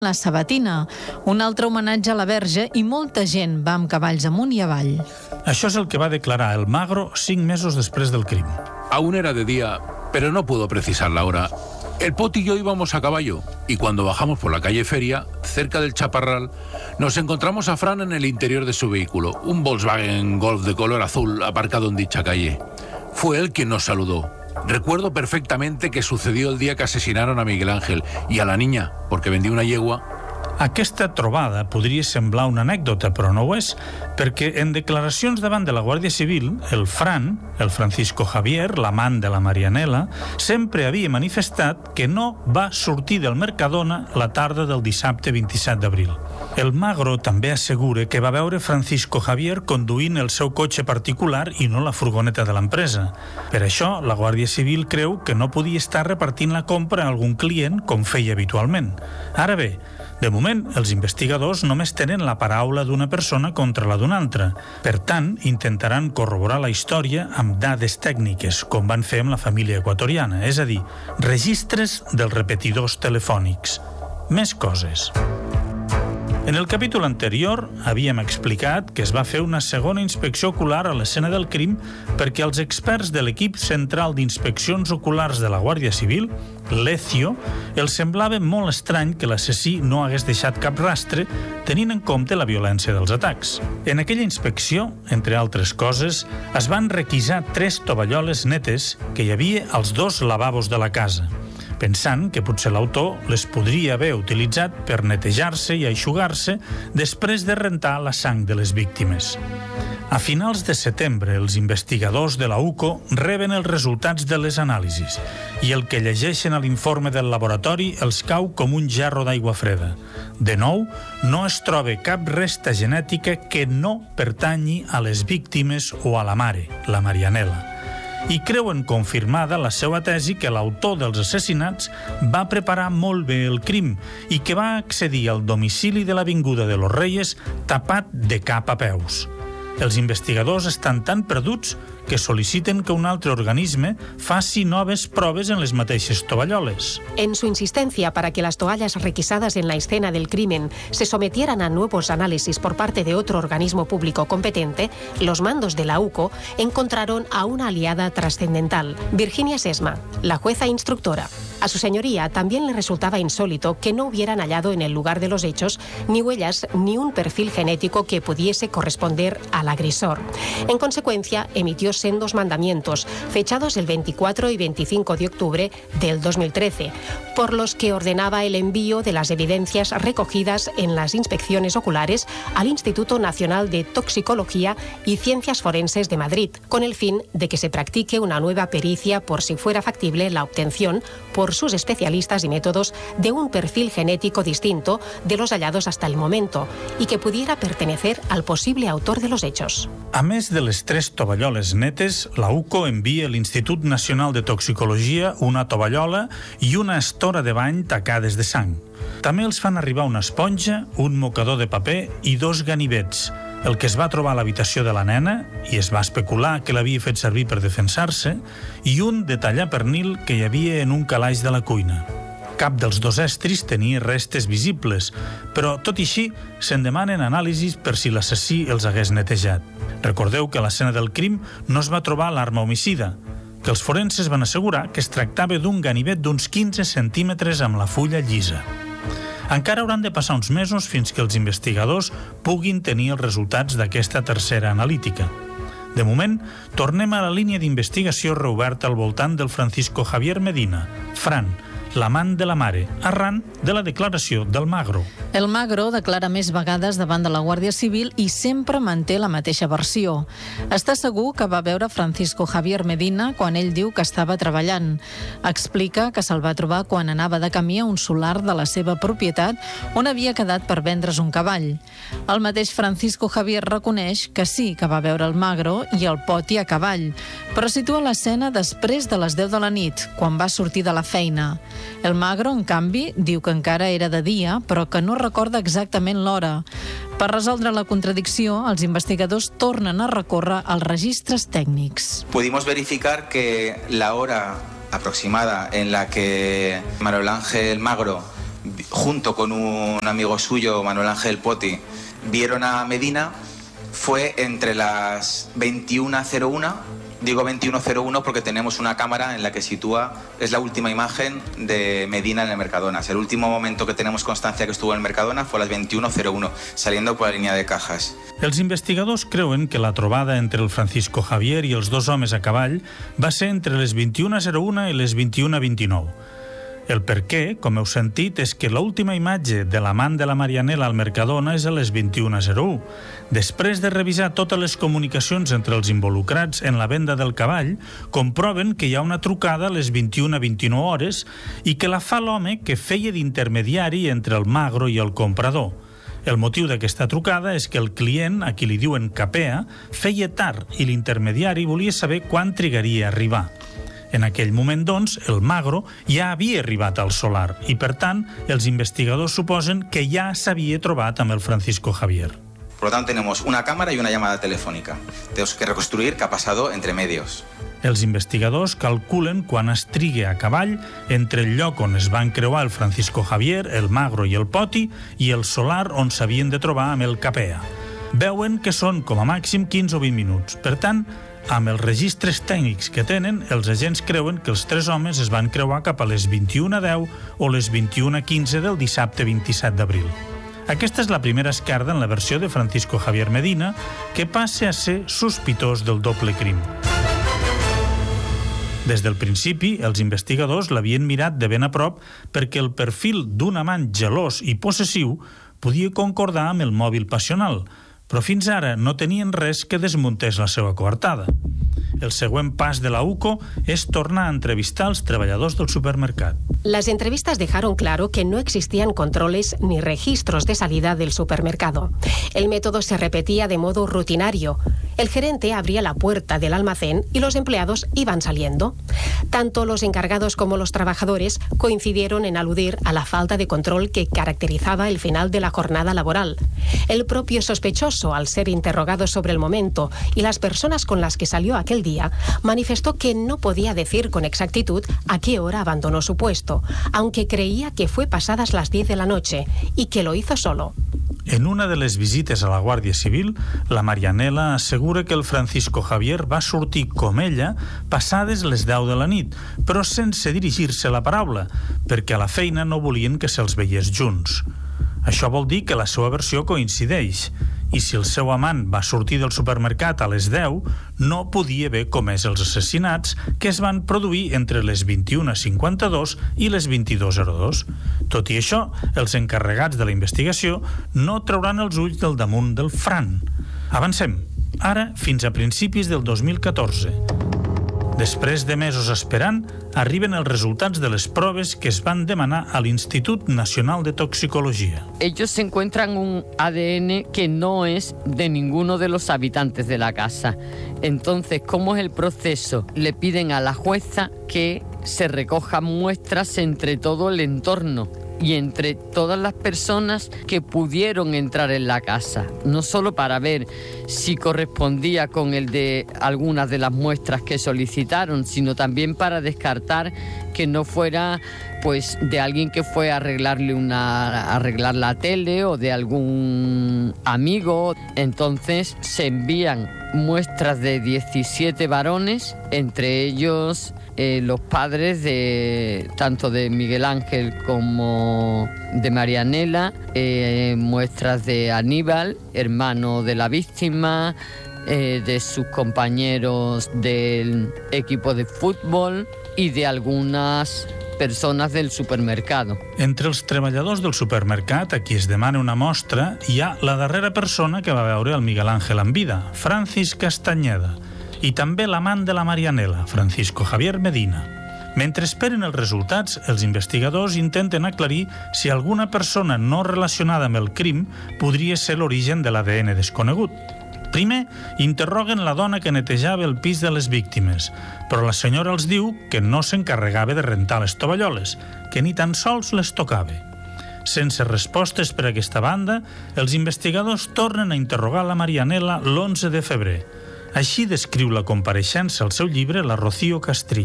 La Sabatina, un altre homenatge a la Verge, i molta gent va amb cavalls amunt i avall. Això és el que va declarar el Magro 5 mesos després del crim. Aún era de día, pero no pudo precisar la hora. El Pot y yo íbamos a caballo, y cuando bajamos por la calle Feria, cerca del Chaparral, nos encontramos a Fran en el interior de su vehículo, un Volkswagen Golf de color azul aparcado en dicha calle. Fue él quien nos saludó. Recuerdo perfectamente que sucedió el día que asesinaron a Miguel Ángel y a la niña, porque vendí una yegua. Aquesta trobada podria semblar una anècdota, però no ho és, perquè en declaracions davant de la Guàrdia Civil, el Fran, el Francisco Javier, l'amant de la Marianela, sempre havia manifestat que no va sortir del Mercadona la tarda del dissabte 27 d'abril. El Magro també assegura que va veure Francisco Javier conduint el seu cotxe particular i no la furgoneta de l'empresa. Per això, la Guàrdia Civil creu que no podia estar repartint la compra a algun client com feia habitualment. Ara bé, de moment, els investigadors només tenen la paraula d'una persona contra la d'una altra. Per tant, intentaran corroborar la història amb dades tècniques, com van fer amb la família equatoriana, és a dir, registres dels repetidors telefònics. Més coses. En el capítol anterior havíem explicat que es va fer una segona inspecció ocular a l'escena del crim perquè els experts de l'equip central d'inspeccions oculars de la Guàrdia Civil, l'ECIO, els semblava molt estrany que l'assassí no hagués deixat cap rastre tenint en compte la violència dels atacs. En aquella inspecció, entre altres coses, es van requisar 3 tovalloles netes que hi havia als 2 lavabos de la casa, pensant que potser l'autor les podria haver utilitzat per netejar-se i eixugar-se després de rentar la sang de les víctimes. A finals de setembre, els investigadors de la UCO reben els resultats de les anàlisis i el que llegeixen a l'informe del laboratori els cau com un gerro d'aigua freda. De nou, no es troba cap resta genètica que no pertanyi a les víctimes o a la mare, la Marianela, i creuen confirmada la seva tesi que l'autor dels assassinats va preparar molt bé el crim i que va accedir al domicili de l'Avinguda de los Reyes tapat de cap a peus. Els investigadors estan tan perduts que soliciten que un altre organisme faci noves proves en les mateixes tovalloles. En su insistencia para que las toallas requisadas en la escena del crimen se sometieran a nuevos análisis por parte de otro organismo público competente, los mandos de la UCO encontraron a una aliada trascendental, Virginia Sesma, la jueza instructora. A su señoría también le resultaba insólito que no hubieran hallado en el lugar de los hechos ni huellas ni un perfil genético que pudiese corresponder al agresor. En consecuencia, emitió sendos mandamientos, fechados el 24 y 25 de octubre del 2013, por los que ordenaba el envío de las evidencias recogidas en las inspecciones oculares al Instituto Nacional de Toxicología y Ciencias Forenses de Madrid, con el fin de que se practique una nueva pericia por si fuera factible la obtención por sus especialistas y métodos de un perfil genético distinto de los hallados hasta el momento y que pudiera pertenecer al posible autor de los hechos. A més de les 3 tovalloles netes, la UCO envia a l'Institut Nacional de Toxicologia una tovallola i una estora de bany tacades de sang. També els fan arribar una esponja, un mocador de paper i 2 ganivets, el que es va trobar a l'habitació de la nena, i es va especular que l'havia fet servir per defensar-se, i un de tallar pernil que hi havia en un calaix de la cuina. Cap dels 2 estris tenia restes visibles, però tot i així se'n demanen anàlisis per si l'assassí els hagués netejat. Recordeu que a l'escena del crim no es va trobar l'arma homicida, que els forenses van assegurar que es tractava d'un ganivet d'uns 15 centímetres amb la fulla llisa. Encara hauran de passar uns mesos fins que els investigadors puguin tenir els resultats d'aquesta tercera analítica. De moment, tornem a la línia d'investigació reoberta al voltant del Francisco Javier Medina, Fran, l'amant de la mare, arran de la declaració del Magro. El Magro declara més vegades davant de la Guàrdia Civil i sempre manté la mateixa versió. Està segur que va veure Francisco Javier Medina quan ell diu que estava treballant. Explica que se'l va trobar quan anava de camí a un solar de la seva propietat on havia quedat per vendre's un cavall. El mateix Francisco Javier reconeix que sí que va veure el Magro i el Poti a cavall, però situa l'escena després de les 10 de la nit, quan va sortir de la feina. El Magro, en canvi, diu que encara era de dia, però que no recorda exactament l'hora. Per resoldre la contradicció, els investigadors tornen a recórrer als registres tècnics. Pudimos verificar que la hora aproximada en la que Manuel Ángel Magro junto con un amigo suyo, Manuel Ángel Poti, vieron a Medina fue entre las 21:01. Digo 21:01 porque tenemos una cámara en la que sitúa, es la última imagen de Medina en el Mercadona. El último momento que tenemos constància que estuvo en el Mercadona fue a las 21:01, saliendo por la línia de cajas. Els investigadors creuen que la trobada entre el Francisco Javier i els dos homes a cavall va ser entre les 21:01 i les 21:29. El per què, com heu sentit, és que l'última imatge de l'amant de la Marianela al Mercadona és a les 21:01. Després de revisar totes les comunicacions entre els involucrats en la venda del cavall, comproven que hi ha una trucada a les 21:29 hores i que la fa l'home que feia d'intermediari entre el magro i el comprador. El motiu d'aquesta trucada és que el client, a qui li diuen Capea, feia tard i l'intermediari volia saber quan trigaria a arribar. En aquell moment, doncs, el magro ja havia arribat al solar i, per tant, els investigadors suposen que ja s'havia trobat amb el Francisco Javier. Por lo tanto, tenemos una cámara y una llamada telefónica. Tenemos que reconstruir qué ha pasado entre medios. Els investigadors calculen quan es trigue a cavall entre el lloc on es van creuar el Francisco Javier, el magro i el Poti i el solar on s'havien de trobar amb el Capea. Veuen que són com a màxim 15 o 20 minuts. Per tant, amb els registres tècnics que tenen, els agents creuen que els tres homes es van creuar cap a les 21:10 o les 21:15 del dissabte 27 d'abril. Aquesta és la primera esquerda en la versió de Francisco Javier Medina, que passa a ser sospitós del doble crim. Des del principi, els investigadors l'havien mirat de ben a prop perquè el perfil d'un amant gelós i possessiu podia concordar amb el mòbil passional, però fins ara no tenien res que desmuntés la seva coartada. El següent pas de la UCO es tornar a entrevistar als treballadors del supermercat. Las entrevistas dejaron claro que no existían controles ni registros de salida del supermercado. El método se repetía de modo rutinario. El gerente abría la puerta del almacén y los empleados iban saliendo. Tanto los encargados como los trabajadores coincidieron en aludir a la falta de control que caracterizaba el final de la jornada laboral. El propio sospechoso, al ser interrogado sobre el momento y las personas con las que salió aquel día, manifestó que no podía decir con exactitud a qué hora abandonó su puesto, aunque creía que fue pasadas las 10 de la noche y que lo hizo solo. En una de les visites a la Guàrdia Civil, la Marianela assegura que el Francisco Javier va sortir com ella passades les 10 de la nit, però sense dirigir-se la paraula, perquè a la feina no volien que se'ls veiés junts. Això vol dir que la seva versió coincideix, i si el seu amant va sortir del supermercat a les 10, no podia haver comès els assassinats que es van produir entre les 21:52 i les 22:02. Tot i això, els encarregats de la investigació no trauran els ulls del damunt del Fran. Avancem, ara fins a principis del 2014. Després de mesos esperant, arriben els resultats de les proves que es van demanar a l'Institut Nacional de Toxicologia. Ellos encuentran un ADN que no es de ninguno de los habitantes de la casa. Entonces, ¿cómo es el proceso? Le piden a la jueza que se recojan muestras entre todo el entorno y entre todas las personas que pudieron entrar en la casa, no solo para ver si correspondía con el de algunas de las muestras que solicitaron, sino también para descartar que no fuera pues de alguien que fue a arreglar la tele o de algún amigo. Entonces se envían muestras de 17 varones, entre ellos los padres tanto de Miguel Ángel como de Marianela, muestras de Aníbal, hermano de la víctima, de sus compañeros del equipo de fútbol y de algunas persones del supermercado. Entre els treballadors del supermercat a qui es demana una mostra hi ha la darrera persona que va veure el Miguel Ángel en vida, Francis Castañeda, i també l'amant de la Marianela, Francisco Javier Medina. Mentre esperen els resultats, els investigadors intenten aclarir si alguna persona no relacionada amb el crim podria ser l'origen de l'ADN desconegut. Primer, interroguen la dona que netejava el pis de les víctimes, però la senyora els diu que no s'encarregava de rentar les tovalloles, que ni tan sols les tocava. Sense respostes per aquesta banda, els investigadors tornen a interrogar la Marianela l'11 de febrer. Així descriu la compareixença al seu llibre la Rocío Castrillo.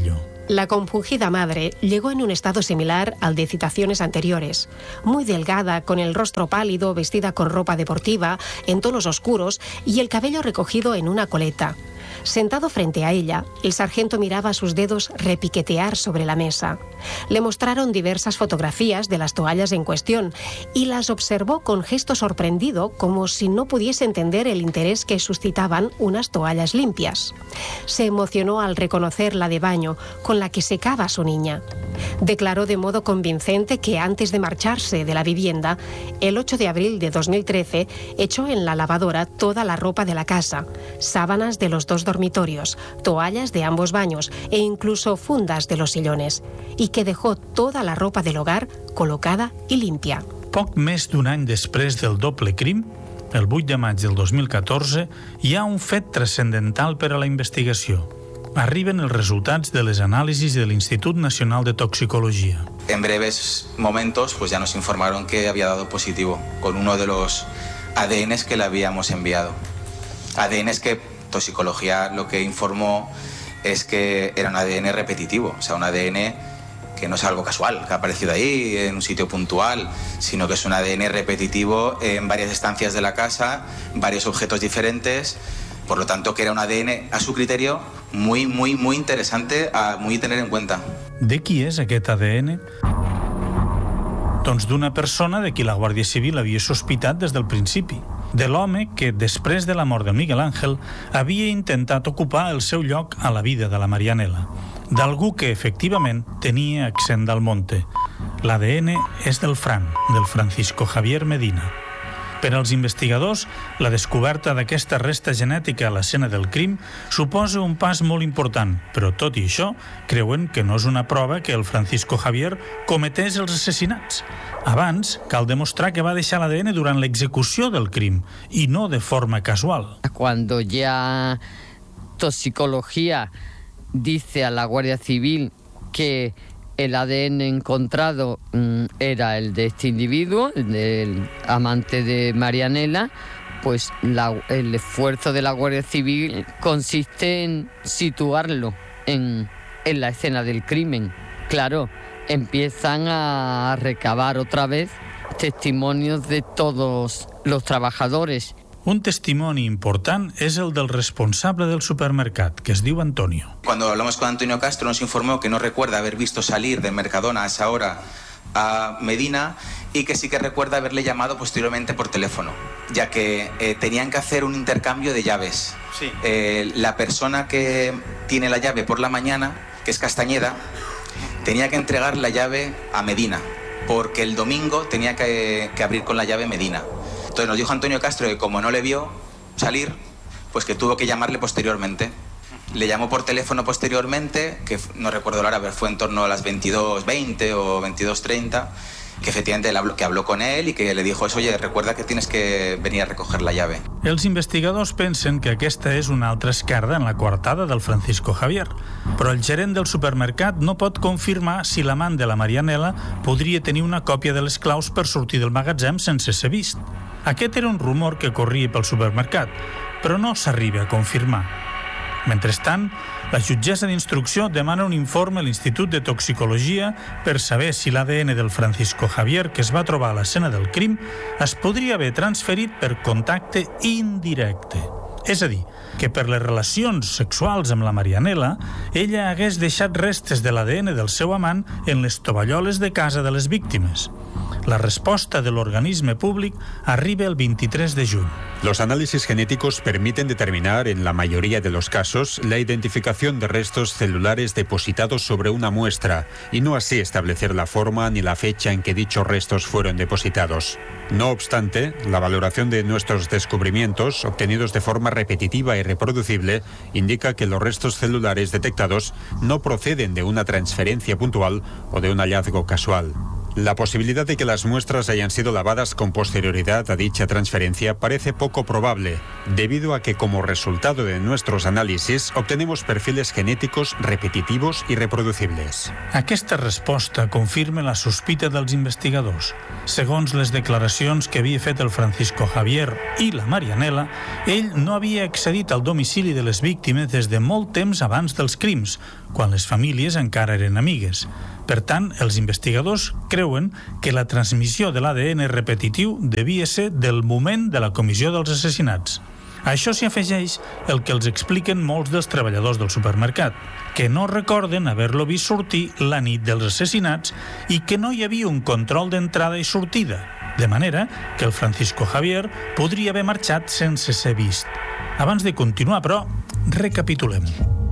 La compungida madre llegó en un estado similar al de citaciones anteriores, muy delgada, con el rostro pálido, vestida con ropa deportiva, en tonos oscuros y el cabello recogido en una coleta. Sentado frente a ella, el sargento miraba sus dedos repiquetear sobre la mesa. Le mostraron diversas fotografías de las toallas en cuestión y las observó con gesto sorprendido, como si no pudiese entender el interés que suscitaban unas toallas limpias. Se emocionó al reconocer la de baño con la que secaba a su niña. Declaró de modo convincente que antes de marcharse de la vivienda, el 8 de abril de 2013, echó en la lavadora toda la ropa de la casa, sábanas de los dos dormitorios, toallas de ambos baños e incluso fundas de los sillones, y que dejó toda la ropa del hogar colocada i limpia. Poc més d'un any després del doble crim, el 8 de maig del 2014, hi ha un fet transcendental per a la investigació. Arriben els resultats de les anàlisis de l'Institut Nacional de Toxicologia. En breves momentos pues ya nos informaron que había dado positivo con uno de los ADNs que le habíamos enviado. ADNs que toxicología lo que informó es que era un ADN repetitivo, o sea, un ADN que no es algo casual, que ha aparecido ahí en un sitio puntual, sino que es un ADN repetitivo en varias estancias de la casa, varios objetos diferentes. Por lo tanto, que era un ADN, a su criterio, muy interesante a muy tener en cuenta. De qui és aquest ADN? Doncs d'una persona de qui la Guàrdia Civil havia sospitat des del principi. De l'home que, després de la mort de Miguel Ángel, havia intentat ocupar el seu lloc a la vida de la Marianela. D'algú que, efectivament, tenia accent d'Almonte. L'ADN és del Fran, del Francisco Javier Medina. Per als investigadors, la descoberta d'aquesta resta genètica a l'escena del crim suposa un pas molt important, però tot i això, creuen que no és una prova que el Francisco Javier cometés els assassinats. Abans, cal demostrar que va deixar l'ADN durant l'execució del crim, i no de forma casual. Cuando ya toxicología dice a la Guardia Civil que el ADN encontrado era el de este individuo, el del amante de Marianela, pues el esfuerzo de la Guardia Civil consiste en situarlo en la escena del crimen. Claro, empiezan a recabar otra vez testimonios de todos los trabajadores. Un testimoni important és el del responsable del supermercat, que es diu Antonio. Cuando hablamos con Antonio Castro nos informó que no recuerda haber visto salir del Mercadona a esa hora a Medina y que sí que recuerda haberle llamado posteriormente por teléfono, ya que tenían que hacer un intercambio de llaves. Sí. La persona que tiene la llave por la mañana, que es Castañeda, tenía que entregar la llave a Medina, porque el domingo tenía que abrir con la llave Medina. Entonces nos dijo Antonio Castro que como no le vio salir, pues que tuvo que llamarle posteriormente. Le llamó por teléfono posteriormente, que no recuerdo la hora, pero fue en torno a las 22:20 o 22:30, que efectivamente habló con él y que le dijo eso, oye, recuerda que tienes que venir a recoger la llave. Els investigadors pensen que aquesta és una altra esquerda en la coartada del Francisco Javier, però el gerent del supermercat no pot confirmar si l'amant de la Marianela podria tenir una còpia de les claus per sortir del magatzem sense ser vist. Aquest era un rumor que corria pel supermercat, però no s'arriba a confirmar. Mentrestant, la jutgessa d'instrucció demana un informe a l'Institut de Toxicologia per saber si l'ADN del Francisco Javier que es va trobar a l'escena del crim es podria haver transferit per contacte indirecte. És a dir, que per les relacions sexuals amb la Marianela, ella hagués deixat restes de l'ADN del seu amant en les tovalloles de casa de les víctimes. La resposta de l'organisme públic arriba el 23 de juny. Los análisis genéticos permiten determinar, en la mayoría de los casos, la identificación de restos celulares depositados sobre una muestra y no así establecer la forma ni la fecha en que dichos restos fueron depositados. No obstante, la valoración de nuestros descubrimientos, obtenidos de forma repetitiva y reproducible, indica que los restos celulares detectados no proceden de una transferencia puntual o de un hallazgo casual. La posibilidad de que las muestras hayan sido lavadas con posterioridad a dicha transferencia parece poco probable, debido a que como resultado de nuestros análisis obtenemos perfiles genéticos repetitivos i reproducibles. Aquesta resposta confirma la sospita dels investigadors. Segons les declaracions que havia fet el Francisco Javier i la Marianela, ell no havia accedit al domicili de les víctimes des de molt temps abans dels crims, quan les famílies encara eren amigues. Per tant, els investigadors creuen que la transmissió de l'ADN repetitiu devia ser del moment de la comissió dels assassinats. A això s'hi afegeix el que els expliquen molts dels treballadors del supermercat, que no recorden haver-lo vist sortir la nit dels assassinats i que no hi havia un control d'entrada i sortida, de manera que el Francisco Javier podria haver marxat sense ser vist. Abans de continuar, però, recapitulem.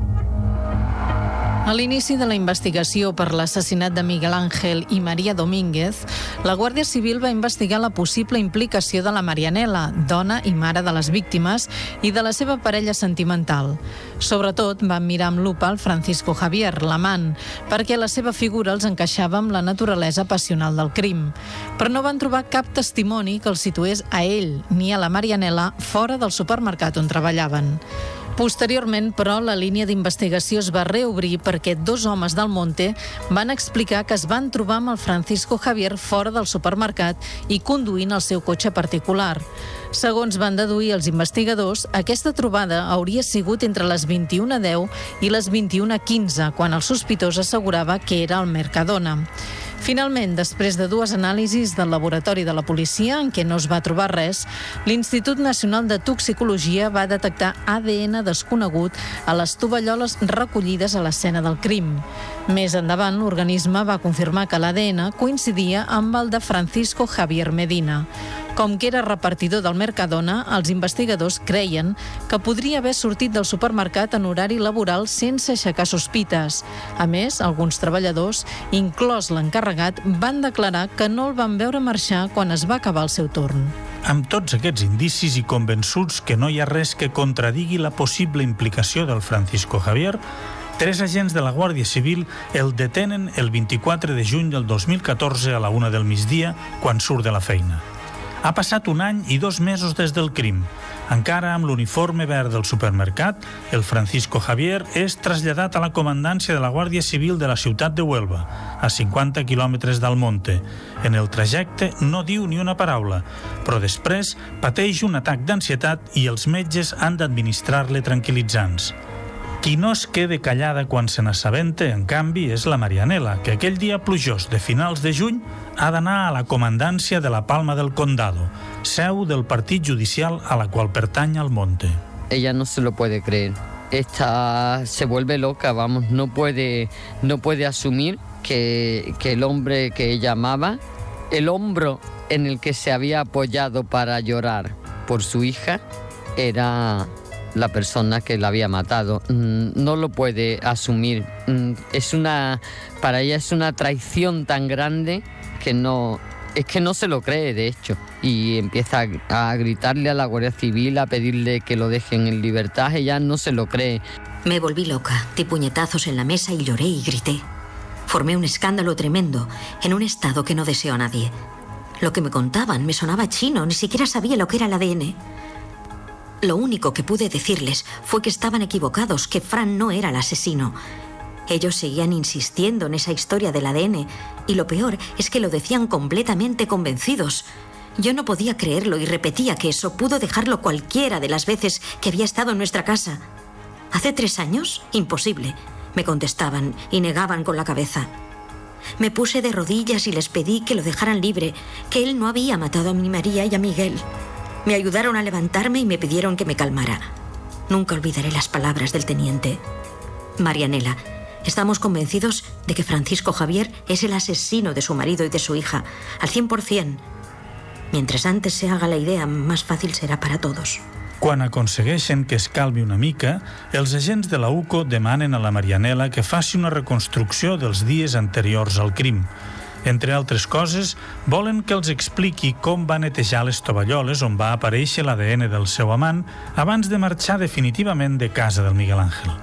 A l'inici de la investigació per l'assassinat de Miguel Ángel i María Domínguez, la Guàrdia Civil va investigar la possible implicació de la Marianela, dona i mare de les víctimes, i de la seva parella sentimental. Sobretot van mirar amb lupa el Francisco Javier, l'amant, perquè la seva figura els encaixava amb la naturalesa passional del crim. Però no van trobar cap testimoni que el situés a ell ni a la Marianela fora del supermercat on treballaven. Posteriorment, però, la línia d'investigació es va reobrir perquè dos homes del Monte van explicar que es van trobar amb el Francisco Javier fora del supermercat i conduint el seu cotxe particular. Segons van deduir els investigadors, aquesta trobada hauria sigut entre les 21:10 i les 21:15, quan el sospitós assegurava que era al Mercadona. Finalment, després de dues anàlisis del laboratori de la policia, en què no es va trobar res, l'Institut Nacional de Toxicologia va detectar ADN desconegut a les tovalloles recollides a l'escena del crim. Més endavant, l'organisme va confirmar que l'ADN coincidia amb el de Francisco Javier Medina. Com que era repartidor del Mercadona, els investigadors creien que podria haver sortit del supermercat en horari laboral sense aixecar sospites. A més, alguns treballadors, inclòs l'encarregat, van declarar que no el van veure marxar quan es va acabar el seu torn. Amb tots aquests indicis i convençuts que no hi ha res que contradigui la possible implicació del Francisco Javier, 3 agents de la Guàrdia Civil el detenen el 24 de juny del 2014 a la 1 del migdia, quan surt de la feina. Ha passat 1 any i 2 mesos des del crim. Encara amb l'uniforme verd del supermercat, el Francisco Javier és traslladat a la comandància de la Guàrdia Civil de la ciutat de Huelva, a 50 quilòmetres d'Almonte. En el trajecte no diu ni una paraula, però després pateix un atac d'ansietat i els metges han d'administrar-li tranquil·litzants. Qui no es quede callada quan se n'assabenta, en canvi, és la Marianela, que aquell dia plujós de finals de juny ha d'anar a la comandància de la Palma del Condado, seu del partit judicial a la qual pertany Almonte. Ella no se lo puede creer. Se vuelve loca, vamos, no puede asumir que el hombre que ella amaba, el hombro en el que se había apoyado para llorar por su hija, era la persona que la había matado. No lo puede asumir. Para ella es una traición tan grande que no se lo cree, de hecho. Y empieza a gritarle a la Guardia Civil, a pedirle que lo dejen en libertad. Ella no se lo cree. Me volví loca, di puñetazos en la mesa y lloré y grité. Formé un escándalo tremendo, en un estado que no deseo a nadie. Lo que me contaban me sonaba chino, ni siquiera sabía lo que era el ADN. Lo único que pude decirles fue que estaban equivocados, que Fran no era el asesino. Ellos seguían insistiendo en esa historia del ADN y lo peor es que lo decían completamente convencidos. Yo no podía creerlo y repetía que eso pudo dejarlo cualquiera de las veces que había estado en nuestra casa. ¿Hace 3 años? Imposible, me contestaban y negaban con la cabeza. Me puse de rodillas y les pedí que lo dejaran libre, que él no había matado a mi María y a Miguel. Me ayudaron a levantarme y me pidieron que me calmara. Nunca olvidaré las palabras del teniente. Marianela, estamos convencidos de que Francisco Javier es el asesino de su marido y de su hija, al 100%. Mientras antes se haga la idea, más fàcil serà per a tots. Quan aconsegueixen que es calmi una mica, els agents de la UCO demanen a la Marianela que faci una reconstrucció dels dies anteriors al crim. Entre altres coses, volen que els expliqui com va netejar les tovalloles on va aparèixer l'ADN del seu amant abans de marxar definitivament de casa del Miguel Ángel.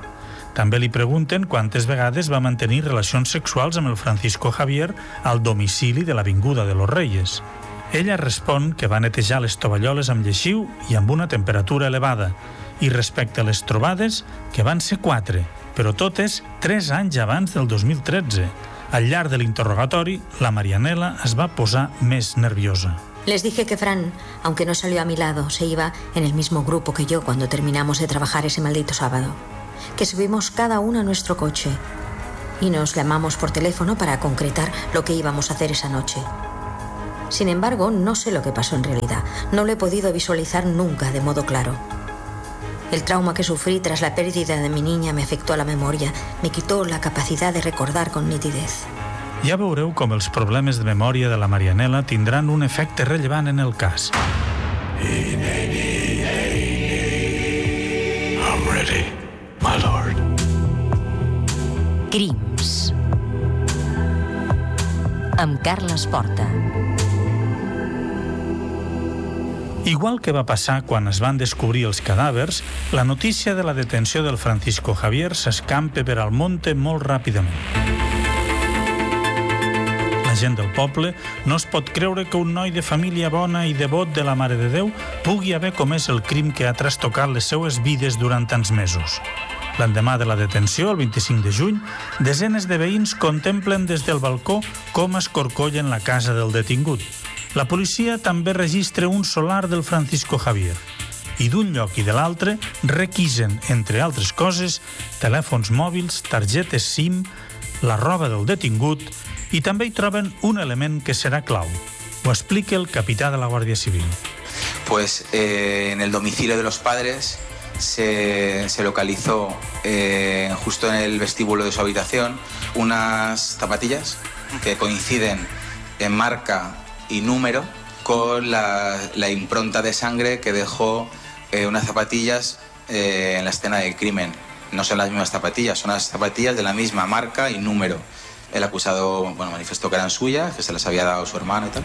També li pregunten quantes vegades va mantenir relacions sexuals amb el Francisco Javier al domicili de l'Avinguda de los Reyes. Ella respon que va netejar les tovalloles amb lleixiu i amb una temperatura elevada, i respecte a les trobades, que van ser 4, però totes 3 anys abans del 2013. Al llarg de l'interrogatori, la Marianela es va posar més nerviosa. Les dije que Fran, aunque no salió a mi lado, se iba en el mismo grupo que yo cuando terminamos de trabajar ese maldito sábado. Que subimos cada uno a nuestro coche y nos llamamos por teléfono para concretar lo que íbamos a hacer esa noche. Sin embargo, no sé lo que pasó en realidad. No lo he podido visualizar nunca de modo claro. El trauma que sufrí tras la pérdida de mi niña me afectó a la memoria, me quitó la capacidad de recordar con nitidez. Ja veureu com els problemes de memòria de la Marianela tindran un efecte rellevant en el cas. I'm ready, my lord. Crims. Amb Carles Porta. Igual que va passar quan es van descobrir els cadàvers, la notícia de la detenció del Francisco Javier s'escampa per al monte molt ràpidament. La gent del poble no es pot creure que un noi de família bona i devot de la Mare de Déu pugui haver comès el crim que ha trastocat les seues vides durant tants mesos. L'endemà de la detenció, el 25 de juny, desenes de veïns contemplen des del balcó com escorcollen la casa del detingut. La policia també registra un solar del Francisco Javier i d'un lloc i de l'altre requisen, entre altres coses, telèfons mòbils, targetes SIM, la roba del detingut i també hi troben un element que serà clau. Ho explica el capità de la Guàrdia Civil. Pues en el domicilio de los padres se localizó justo en el vestíbulo de su habitación unas zapatillas que coinciden en marca y número con la impronta de sangre que dejó unas zapatillas en la escena del crimen. No son las mismas zapatillas, son las zapatillas de la misma marca y número. El acusado manifestó que eran suyas, que se las había dado su hermano y tal.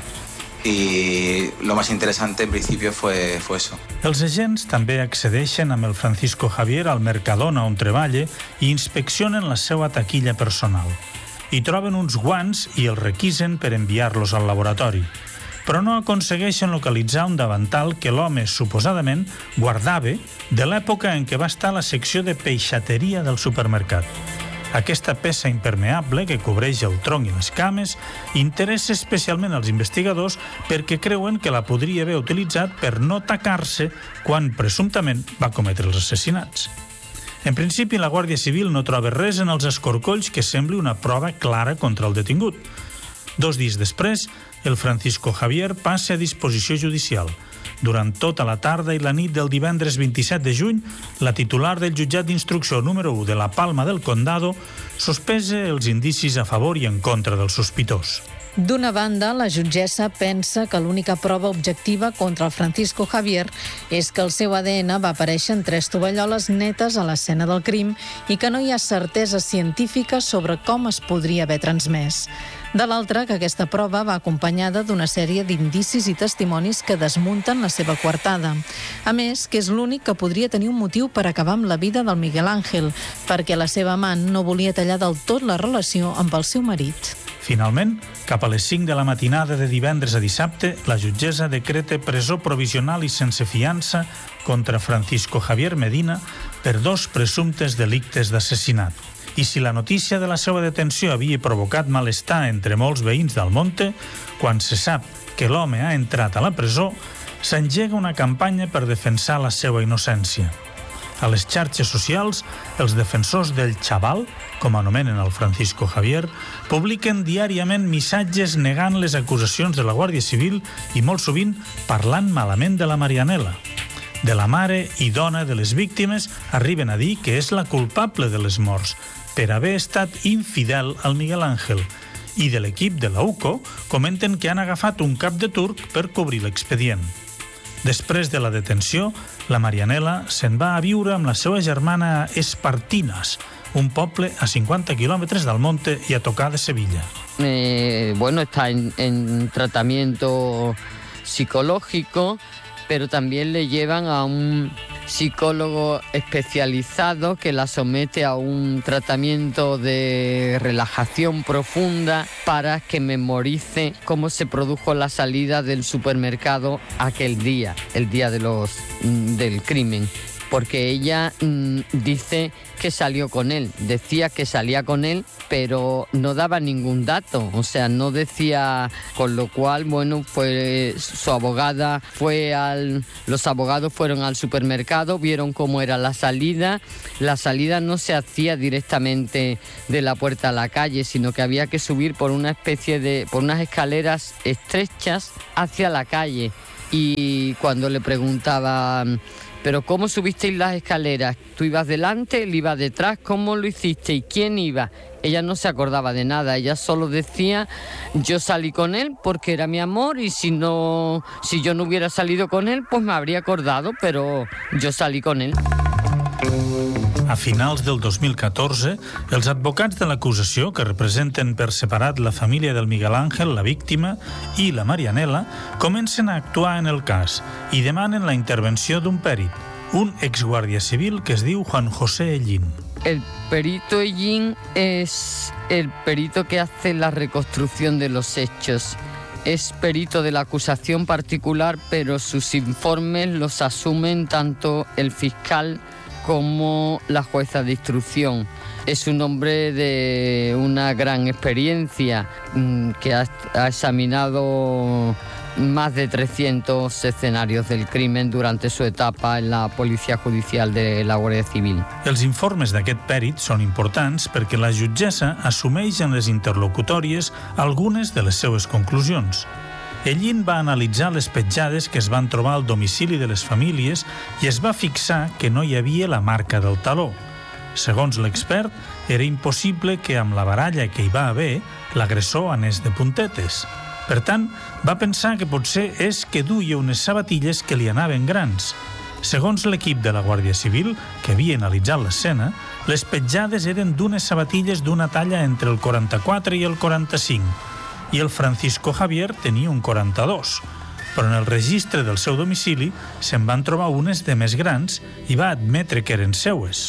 Y lo más interesante en principio fue eso. Els agents també accedeixen amb el Francisco Javier al Mercadona on treballa i inspeccionen la seva taquilla personal. Hi troben uns guants i els requisen per enviar-los al laboratori. Però no aconsegueixen localitzar un davantal que l'home suposadament guardava de l'època en què va estar a la secció de peixateria del supermercat. Aquesta peça impermeable que cobreix el tronc i les cames interessa especialment als investigadors perquè creuen que la podria haver utilitzat per no tacar-se quan presumptament va cometre els assassinats. En principi, la Guàrdia Civil no troba res en els escorcolls que sembli una prova clara contra el detingut. 2 dies després, el Francisco Javier passa a disposició judicial. Durant tota la tarda i la nit del divendres 27 de juny, la titular del jutjat d'instrucció número 1 de la Palma del Condado sospesa els indicis a favor i en contra del sospitós. D'una banda, la jutgessa pensa que l'única prova objectiva contra el Francisco Javier és que el seu ADN va aparèixer en 3 tovalloles netes a l'escena del crim i que no hi ha certesa científica sobre com es podria haver transmès. De l'altra, que aquesta prova va acompanyada d'una sèrie d'indicis i testimonis que desmunten la seva coartada. A més, que és l'únic que podria tenir un motiu per acabar amb la vida del Miguel Ángel, perquè la seva amant no volia tallar del tot la relació amb el seu marit. Finalment, cap a les 5 de la matinada de divendres a dissabte, la jutgessa decreta presó provisional i sense fiança contra Francisco Javier Medina per 2 presumptes delictes d'assassinat. I si la notícia de la seva detenció havia provocat malestar entre molts veïns del Monte, quan se sap que l'home ha entrat a la presó, s'engega una campanya per defensar la seva innocència. A les xarxes socials, els defensors del xaval, com anomenen el Francisco Javier, publiquen diàriament missatges negant les acusacions de la Guàrdia Civil i molt sovint parlant malament de la Marianela. De la mare i dona de les víctimes arriben a dir que és la culpable de les morts per haver estat infidel al Miguel Ángel, i de l'equip de la UCO comenten que han agafat un cap de turc per cobrir l'expedient. Després de la detenció, la Marianela se'n va a viure amb la seva germana a Espartinas, un poble a 50 quilòmetres del Monte i a tocar de Sevilla. Está en tratamiento psicológico, pero también le llevan a un psicólogo especializado que la somete a un tratamiento de relajación profunda para que memorice cómo se produjo la salida del supermercado aquel día, el día del crimen. Porque ella dice que salió con él, decía que salía con él, pero no daba ningún dato, o sea, no decía, con lo cual, bueno, fue su abogada, los abogados fueron al supermercado, vieron cómo era la salida no se hacía directamente de la puerta a la calle, sino que había que subir por unas escaleras estrechas hacia la calle, y cuando le preguntaban, ¿pero cómo subisteis las escaleras? ¿Tú ibas delante, él iba detrás? ¿Cómo lo hicisteis? ¿Quién iba? Ella no se acordaba de nada, ella solo decía, yo salí con él porque era mi amor y si yo no hubiera salido con él, pues me habría acordado, però jo salí con él. A finals del 2014, els advocats de l'acusació, que representen per separat la família del Miguel Ángel, la víctima, i la Marianela, comencen a actuar en el cas i demanen la intervenció d'un pèrit, un exguàrdia civil que es diu Juan José Ellín. El perito Ellín es el perito que hace la reconstrucción de los hechos. Es perito de la acusación particular, pero sus informes los asumen tanto el fiscal como la jueza de instrucción. Es un hombre de una gran experiencia que ha examinado más de 300 escenarios del crimen durante su etapa en la Policia Judicial de la Guàrdia Civil. Els informes d'aquest pèrit són importants perquè la jutgessa assumeix en les interlocutòries algunes de les seues conclusions. Ellín va analitzar les petjades que es van trobar al domicili de les famílies i es va fixar que no hi havia la marca del taló. Segons l'expert, era impossible que amb la baralla que hi va haver, l'agressor anés de puntetes. Per tant, va pensar que potser és que duia unes sabatilles que li anaven grans. Segons l'equip de la Guàrdia Civil, que havia analitzat l'escena, les petjades eren d'unes sabatilles d'una talla entre el 44 i el 45, i el Francisco Javier tenia un 42, però en el registre del seu domicili se'n van trobar unes de més grans i va admetre que eren seues.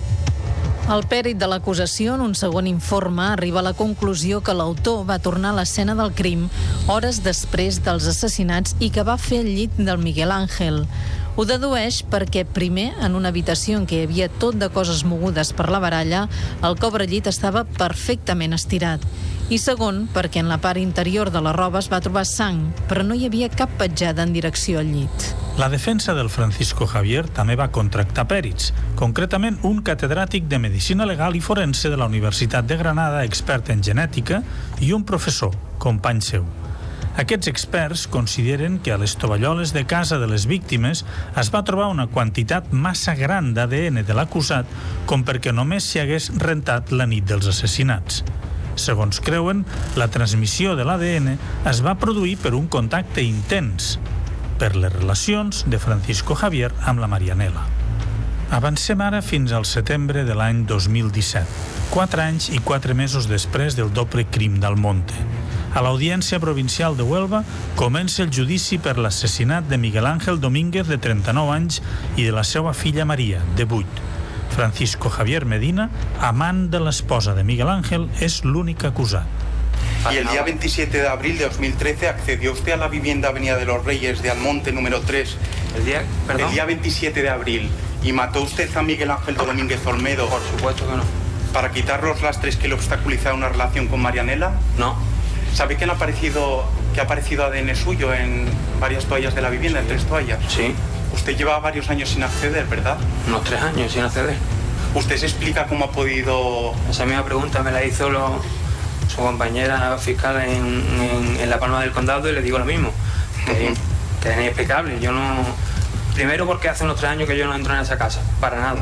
El pèrit de l'acusació, en un segon informe, arriba a la conclusió que l'autor va tornar a l'escena del crim hores després dels assassinats i que va fer el llit del Miguel Ángel. Ho dedueix perquè, primer, en una habitació en què hi havia tot de coses mogudes per la baralla, el cobrellit estava perfectament estirat. I segon, perquè en la part interior de la roba es va trobar sang, però no hi havia cap petjada en direcció al llit. La defensa del Francisco Javier també va contractar pèrits, concretament un catedràtic de Medicina Legal i Forense de la Universitat de Granada, expert en genètica, i un professor, company seu. Aquests experts consideren que a les tovalloles de casa de les víctimes es va trobar una quantitat massa gran d'ADN de l'acusat com perquè només s'hi hagués rentat la nit dels assassinats. Segons creuen, la transmissió de l'ADN es va produir per un contacte intens, per les relacions de Francisco Javier amb la Marianela. Avancem ara fins al setembre de l'any 2017, 4 anys i 4 mesos després del doble crim d'Almonte. A l'Audiència Provincial de Huelva comença el judici per l'assassinat de Miguel Ángel Domínguez, de 39 anys, i de la seva filla Maria, de 8. Francisco Javier Medina, amant de l'esposa de Miguel Ángel, és l'únic acusat. Y el día 27 de abril de 2013 accedió usted a la vivienda Avenida de los Reyes de Almonte número 3. El día 27 de abril. ¿Y mató usted a Miguel Ángel Domínguez Olmedo? Por supuesto que no. ¿Para quitar los lastres que le obstaculizaron una relación con Marianela? No. ¿Sabe que ha aparecido ADN suyo en varias toallas de la vivienda, en 3 toallas? Sí. Usted lleva varios años sin acceder, ¿verdad? Unos 3 años sin acceder. ¿Usted se explica cómo ha podido...? Esa misma pregunta me la hizo su compañera fiscal en La Palma del Condado y le digo lo mismo. Que es inexplicable. Yo no... Primero porque hace unos 3 años que yo no entro en esa casa, para nada.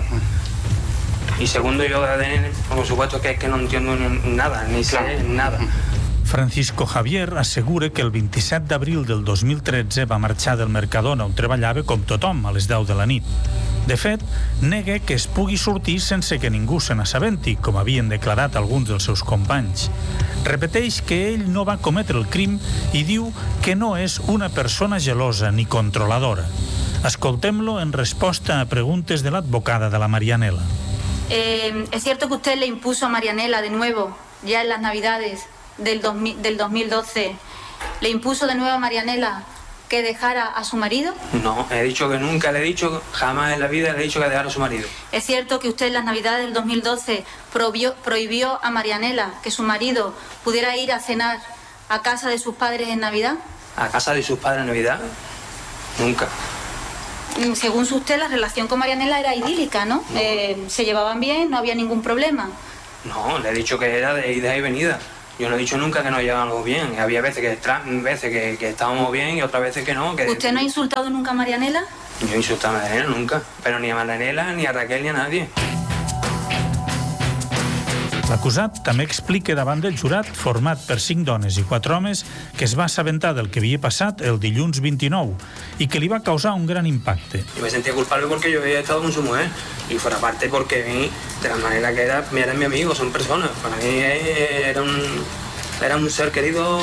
Y segundo, yo de ADN, por supuesto que es que no entiendo nada, ni sé nada. Francisco Javier assegura que el 27 d'abril del 2013 va marxar del Mercadona on treballava com tothom a les 10 de la nit. De fet, nega que es pugui sortir sense que ningú se n'assabenti, com havien declarat alguns dels seus companys. Repeteix que ell no va cometre el crim i diu que no és una persona gelosa ni controladora. Escoltem-lo en resposta a preguntes de l'advocada de la Marianela. ¿Es cierto que usted le impuso a Marianela de nuevo, ya en las Navidades del 2012, le impuso de nuevo a Marianela que dejara a su marido? No, he dicho que nunca le he dicho, jamás en la vida le he dicho que dejara a su marido. ¿Es cierto que usted en las Navidades del 2012 prohibió a Marianela que su marido pudiera ir a cenar a casa de sus padres en Navidad? ¿A casa de sus padres en Navidad? Nunca. Según usted, la relación con Marianela era idílica, ¿no? Se llevaban bien, no había ningún problema. No, le he dicho que era de ida y venida. Yo no he dicho nunca que nos llevábamos bien. Había veces que estábamos bien y otras veces que no. ¿Usted no ha insultado nunca a Marianela? Yo he insultado a Marianela nunca, pero ni a Marianela, ni a Raquel, ni a nadie. L'acusat també explica davant del jurat, format per 5 dones i 4 homes, que es va assabentar del que havia passat el dilluns 29 i que li va causar un gran impacte. Yo me sentía culpable porque yo había estado con su mujer y fuera parte porque a mí, de la manera que era mi amigo, son personas. Para mí era un ser querido,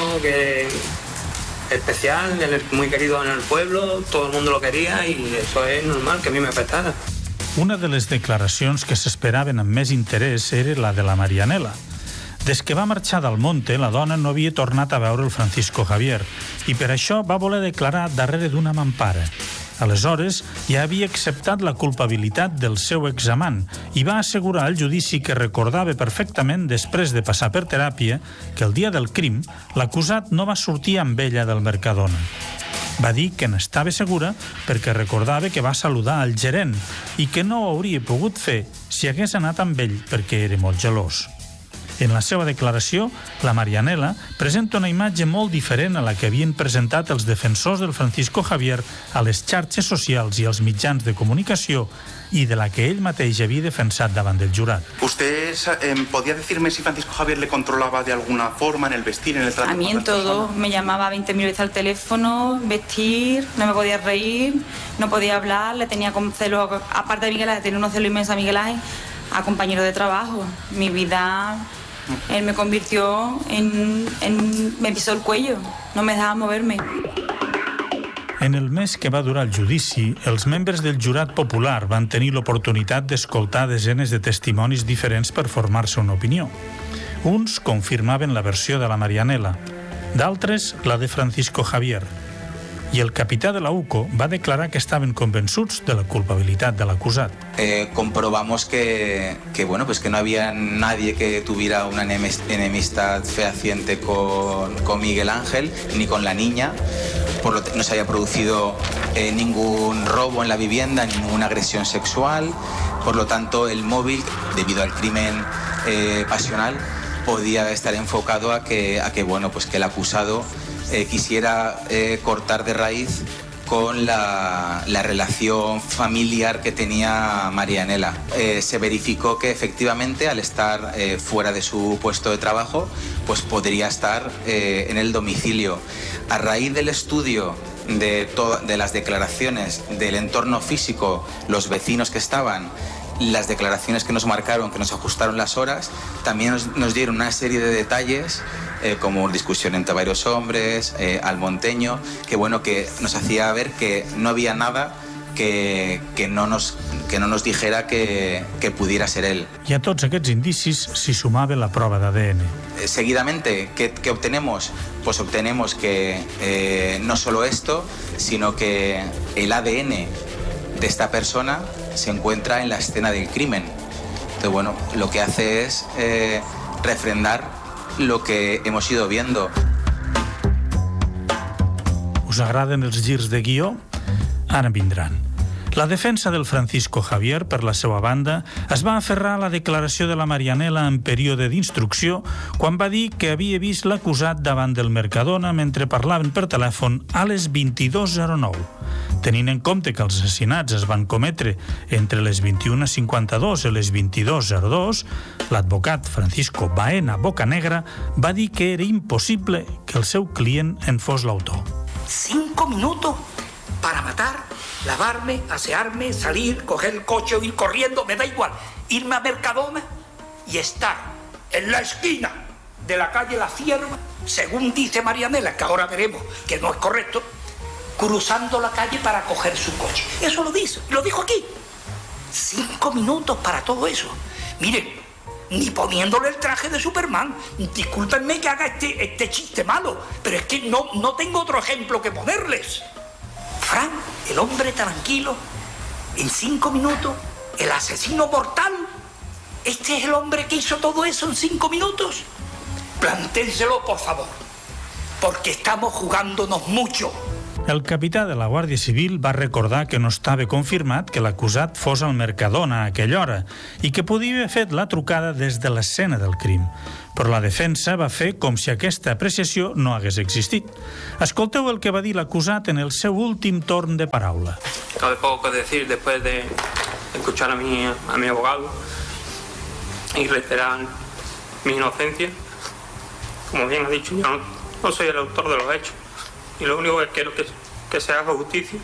especial, muy querido en el pueblo, todo el mundo lo quería y eso es normal que a mí me afectara. Una de les declaracions que s'esperaven amb més interès era la de la Marianela. Des que va marxar del Monte, la dona no havia tornat a veure el Francisco Javier i per això va voler declarar darrere d'una mampara. Aleshores, ja havia acceptat la culpabilitat del seu examant i va assegurar al judici que recordava perfectament, després de passar per teràpia, que el dia del crim l'acusat no va sortir amb ella del Mercadona. Va dir que n'estava segura perquè recordava que va saludar al gerent i que no ho hauria pogut fer si hagués anat amb ell perquè era molt gelós. En la seva declaració, la Marianela presenta una imatge molt diferent a la que havien presentat els defensors del Francisco Javier a les xarxes socials i als mitjans de comunicació i de la que ell mateix havia defensat davant del jurat. ¿Usted podía decirme si Francisco Javier le controlaba de alguna forma en el vestir, en el trato? A mí en todo, me llamaba 20.000 veces al teléfono, vestir, no me podía reír, no podía hablar, le tenía celos, aparte de Miguel Ángel, tenía unos celos inmensos a Miguel Ángel, a compañeros de trabajo. Mi vida, él me convirtió me pisó el cuello, no me dejaba moverme. En el mes que va durar el judici, els membres del jurat popular van tenir l'oportunitat d'escoltar desenes de testimonis diferents per formar-se una opinió. Uns confirmaven la versió de la Marianela, d'altres la de Francisco Javier. I el capità de la UCO va declarar que estaven convençuts de la culpabilitat de l'acusat. Comprobamos que no había nadie que tuviera una enemistad fehaciente con Miguel Ángel ni con la niña. No se había producido ningún robo en la vivienda, ninguna agresión sexual. Por lo tanto, el móvil, debido al crimen pasional, podía estar enfocado a que el acusado quisiera cortar de raíz con la relación familiar que tenía Marianela. Se verificó que efectivamente al estar fuera de su puesto de trabajo, pues podría estar en el domicilio. A raíz del estudio de las declaraciones del entorno físico, los vecinos que estaban, las declaraciones que nos marcaron, que nos ajustaron las horas, también nos dieron una serie de detalles como discusión entre varios hombres, almonteño, que nos hacía ver que no había nada que no nos dijera que pudiera ser él. I a tots aquests indicis s'hi sumava la prova d'ADN. Seguidamente, ¿qué obtenemos? Pues obtenemos que no solo esto, sino que el ADN de esta persona se encuentra en la escena del crimen. Entonces, lo que hace es refrendar lo que hemos ido viendo. Us agraden els girs de guió? Ara vindran. La defensa del Francisco Javier, per la seva banda, es va aferrar a la declaració de la Marianela en període d'instrucció quan va dir que havia vist l'acusat davant del Mercadona mentre parlaven per telèfon a les 22:09. Tenint en compte que els assassinats es van cometre entre les 21:52 i les 22:02, l'advocat Francisco Baena Bocanegra va dir que era impossible que el seu client en fos l'autor. 5 minutos para matar, lavarme, asearme, salir, coger el coche o ir corriendo, me da igual. Irme a Mercadona y estar en la esquina de la calle La Cierva, según dice Marianela, que ahora veremos que no es correcto, cruzando la calle para coger su coche. Eso lo dijo aquí. 5 minutos para todo eso. Miren, ni poniéndole el traje de Superman. Discúlpenme que haga este chiste malo, pero es que no tengo otro ejemplo que ponerles. Fran, el hombre tranquilo, en 5 minutos, el asesino mortal. ¿Este es el hombre que hizo todo eso en 5 minutos? Planténselo, por favor, porque estamos jugándonos mucho. El capità de la Guàrdia Civil va recordar que no estava confirmat que l'acusat fos al Mercadona a aquella hora i que podia haver fet la trucada des de l'escena del crim. Però la defensa va fer com si aquesta apreciació no hagués existit. Escolteu el que va dir l'acusat en el seu últim torn de paraula. Cabe poco decir después de escuchar a mi abogado y reiterar mi inocencia. Como bien ha dicho, yo no soy el autor de los hechos. Y lo único que quiero es que se haga justicia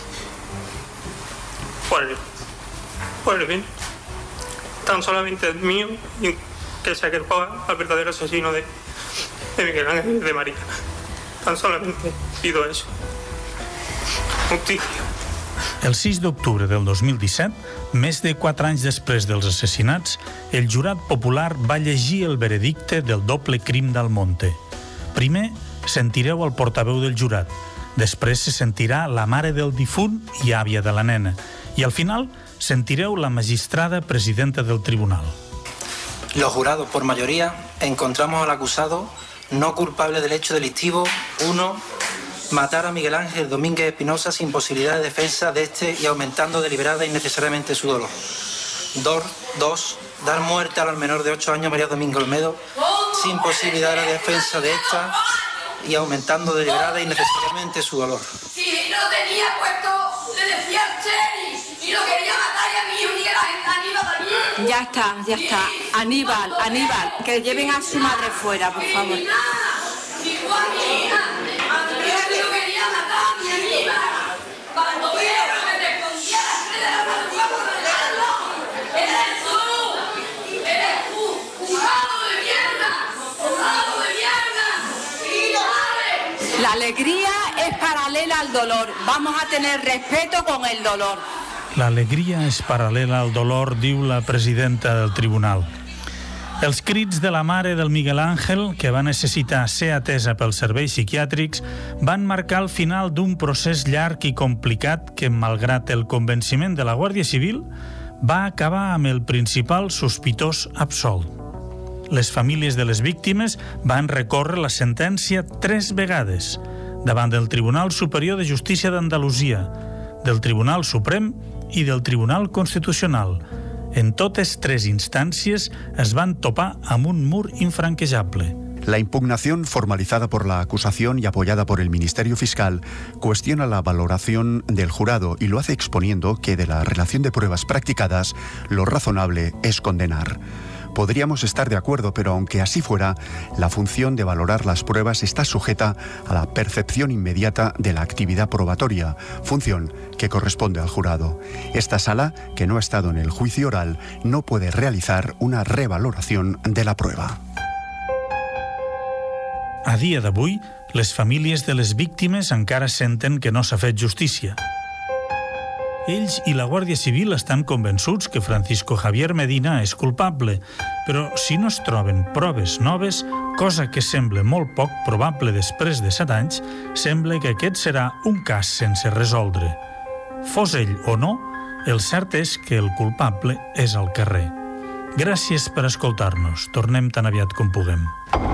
por el bien tan solamente mío y que se coja al verdadero asesino de Miguel Ángel y de María. Tan solamente pido eso. Justicia. El 6 d'octubre del 2017, més de 4 anys després dels assassinats, el jurat popular va llegir el veredicte del doble crim d'Almonte. Primer, sentireu el portaveu del jurat. Després se sentirà la mare del difunt i àvia de la nena. I al final sentireu la magistrada presidenta del tribunal. Los jurados, por mayoría, encontramos al acusado no culpable del hecho delictivo. 1. Matar a Miguel Ángel Domínguez Espinosa sin posibilidad de defensa de este y aumentando deliberada e innecesariamente su dolor. 2. Dar muerte al menor de 8 años María Domingo Olmedo sin posibilidad de defensa de esta y aumentando deliberada e innecesariamente su dolor. Si no tenía puesto, le decía al Cheri y lo quería matar y a mi hijo Miguel Ángel, Aníbal también. Ya está. Aníbal, que lleven a su madre fuera, por favor. La alegría es paralela al dolor. Vamos a tener respeto con el dolor. L'alegria és paral·lela al dolor, diu la presidenta del tribunal. Els crits de la mare del Miguel Ángel, que va necessitar ser atesa pels serveis psiquiàtrics, van marcar el final d'un procés llarg i complicat que, malgrat el convenciment de la Guàrdia Civil, va acabar amb el principal sospitós absolt. Les famílies de les víctimes van recórrer la sentència 3 vegades davant del Tribunal Superior de Justícia d'Andalusia, del Tribunal Suprem i del Tribunal Constitucional. En totes 3 instàncies es van topar amb un mur infranquejable. La impugnación formalizada por la acusación y apoyada por el Ministerio Fiscal cuestiona la valoración del jurado y lo hace exponiendo que de la relación de pruebas practicadas, lo razonable es condenar. Podríamos estar de acuerdo, pero aunque así fuera, la función de valorar las pruebas está sujeta a la percepción inmediata de la actividad probatoria, función que corresponde al jurado. Esta sala, que no ha estado en el juicio oral, no puede realizar una revaloración de la prueba. A dia d'avui, les famílies de les víctimes encara senten que no s'ha fet justícia. Ells i la Guàrdia Civil estan convençuts que Francisco Javier Medina és culpable, però si no es troben proves noves, cosa que sembla molt poc probable després de 7 anys, sembla que aquest serà un cas sense resoldre. Fos ell o no, el cert és que el culpable és al carrer. Gràcies per escoltar-nos. Tornem tan aviat com puguem.